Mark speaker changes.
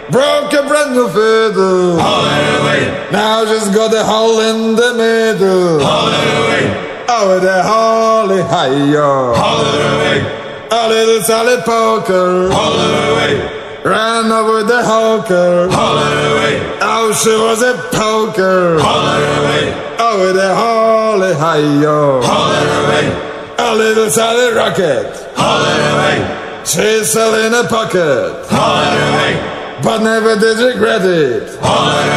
Speaker 1: broke a brand new fiddle.
Speaker 2: Haul it away.
Speaker 1: Now she's got a hole in the middle.
Speaker 2: Haul it away.
Speaker 1: Oh, the holly hi-yo.
Speaker 2: Haul it away.
Speaker 1: A little Sally Poker
Speaker 2: Haul it away.
Speaker 1: ran over the hawker.
Speaker 2: Haul it away.
Speaker 1: Oh, she was a poker.
Speaker 2: Haul it away.
Speaker 1: Oh, the holly hi-yo.
Speaker 2: Haul it away.
Speaker 1: A little Sally Rocket,
Speaker 2: Haul it away.
Speaker 1: she's still in a pocket,
Speaker 2: Haul it away.
Speaker 1: but never did regret it.
Speaker 2: Haul it away.